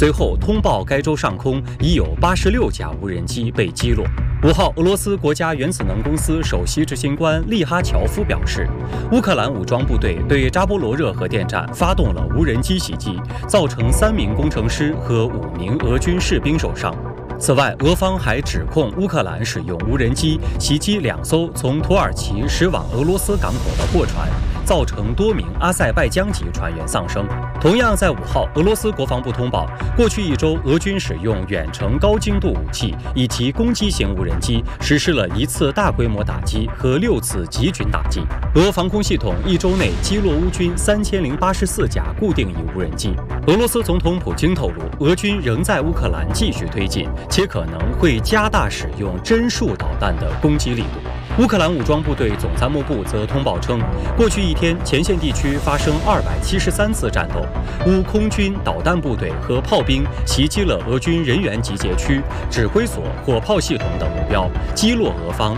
随后通报该州上空已有86架无人机被击落。5号，俄罗斯国家原子能公司首席执行官利哈乔夫表示，乌克兰武装部队对扎波罗热核电站发动了无人机袭击，造成3名工程师和5名俄军士兵受伤。此外，俄方还指控乌克兰使用无人机袭击2艘从土耳其驶往俄罗斯港口的货船，造成多名阿塞拜疆籍船员丧生。同样在5号，俄罗斯国防部通报，过去1周，俄军使用远程高精度武器以及攻击型无人机实施了1次大规模打击和6次集群打击。俄防空系统1周内击落乌军3084架固定翼无人机。俄罗斯总统普京透露，俄军仍在乌克兰继续推进，且可能会加大使用针数导弹的攻击力度。乌克兰武装部队总参谋部则通报称，过去1天前线地区发生273次战斗，乌空军导弹部队和炮兵袭击了俄军人员集结区、指挥所、火炮系统等目标，击落俄方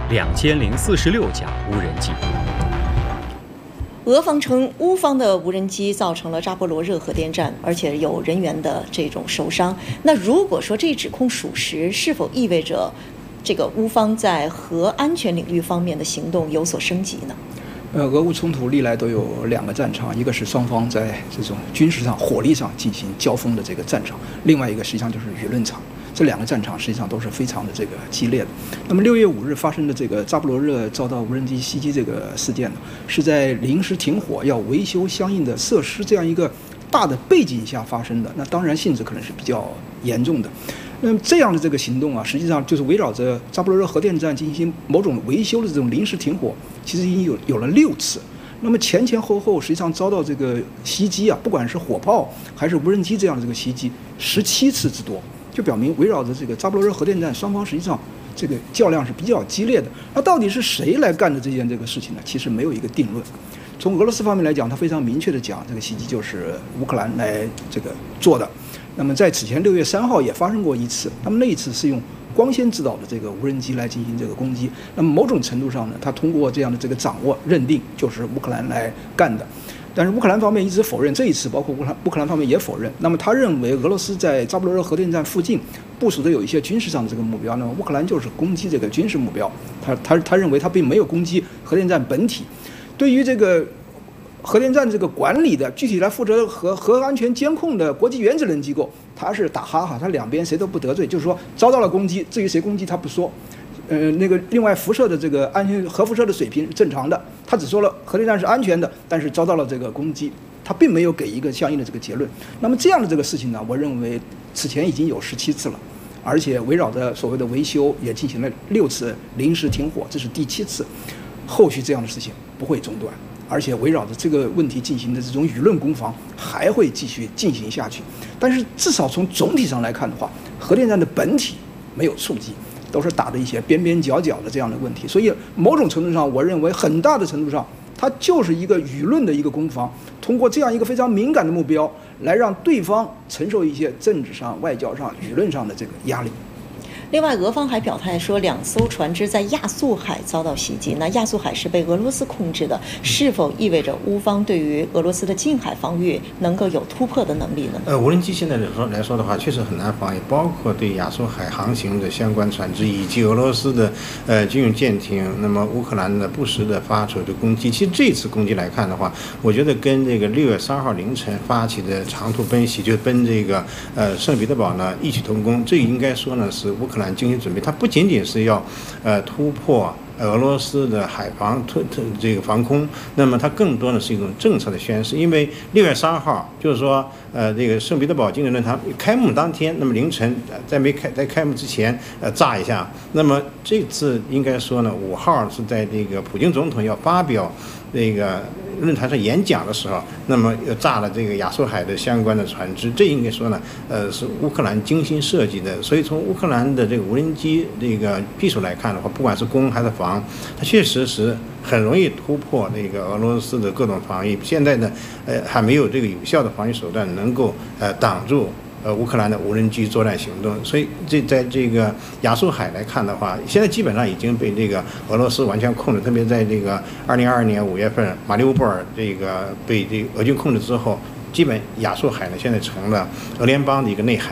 2046架无人机。 俄方称，乌方的无人机造成了扎波罗热核电站，而且有人员的这种受伤。那如果说这一指控属实，是否意味着这个乌方在核安全领域方面的行动有所升级呢？ 俄乌冲突历来都有2个战场，一个是双方在这种军事上、火力上进行交锋的这个战场，另外一个实际上就是舆论场。这2个战场实际上都是非常的这个激烈的。那么6月5日发生的这个扎波罗热遭到无人机袭击这个事件呢，是在临时停火、要维修相应的设施这样一个大的背景下发生的。那当然性质可能是比较严重的。那么这样的这个行动啊，实际上就是围绕着扎波罗热核电站进行某种维修的这种临时停火，其实已经有了6次。那么前后实际上遭到这个袭击啊，不管是火炮还是无人机这样的这个袭击，17次之多。就表明围绕着这个扎波罗热核电站，双方实际上这个较量是比较激烈的。那到底是谁来干的这件这个事情呢？其实没有一个定论。从俄罗斯方面来讲，他非常明确的讲，这个袭击就是乌克兰来这个做的。那么在此前6月3号也发生过1次，那么那一次是用光纤制导的这个无人机来进行这个攻击。那么某种程度上呢，他通过这样的这个掌握认定就是乌克兰来干的。但是乌克兰方面一直否认，这一次包括乌克兰方面也否认。那么他认为俄罗斯在扎波罗热核电站附近部署的有一些军事上的这个目标，那么乌克兰就是攻击这个军事目标。他认为他并没有攻击核电站本体。对于这个核电站这个管理的具体来负责核安全监控的国际原子能机构，他是打哈哈，他2边谁都不得罪，就是说遭到了攻击，至于谁攻击他不说。那个另外辐射的这个安全核辐射的水平是正常的，他只说了核电站是安全的，但是遭到了这个攻击，他并没有给一个相应的这个结论。那么这样的这个事情呢，我认为此前已经有17次了，而且围绕着所谓的维修也进行了6次临时停火，这是第7次，后续这样的事情不会中断，而且围绕着这个问题进行的这种舆论攻防还会继续进行下去。但是至少从总体上来看的话，核电站的本体没有触及，都是打的一些边边角角的这样的问题。所以某种程度上，我认为很大的程度上，它就是一个舆论的一个攻防，通过这样一个非常敏感的目标，来让对方承受一些政治上、外交上、舆论上的这个压力。 另外，俄方还表态说，2艘船只在亚速海遭到袭击。那亚速海是被俄罗斯控制的，是否意味着乌方对于俄罗斯的近海防御能够有突破的能力呢？ 无人机现在来说的话，确实很难防御，包括对亚速海航行的相关船只，以及俄罗斯的军用舰艇，那么乌克兰的不时的发出的攻击。其实这次攻击来看的话，我觉得跟这个6月3号凌晨发起的长途奔袭，就奔这个圣彼得堡呢异曲同工。这应该说呢是乌克兰精心准备，它不仅仅是要突破俄罗斯的海防这个防空，那么它更多的是一种政策的宣示。因为6月3号就是说这个圣彼得堡经济论坛开幕当天，那么凌晨在开幕之前炸一下。那么这次应该说呢，5号是在这个普京总统要发表这个论坛上演讲的时候，那么又炸了这个亚速海的相关的船只，这应该说呢，是乌克兰精心设计的。所以从乌克兰的这个无人机这个技术来看的话，不管是攻还是防，它确实是很容易突破那个俄罗斯的各种防御。现在呢，还没有这个有效的防御手段能够挡住乌克兰的无人机作战行动。所以在这个亚速海来看的话，现在基本上已经被这个俄罗斯完全控制。特别在这个2022年5月份，马里乌波尔这个被这个俄军控制之后，基本亚速海呢现在成了俄联邦的一个内海。